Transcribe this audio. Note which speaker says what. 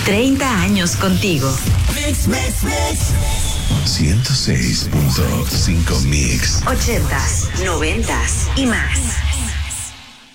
Speaker 1: 30 años contigo.
Speaker 2: Mix, mix, mix.
Speaker 3: 106.5 Mix.
Speaker 1: 80s, 90s y más.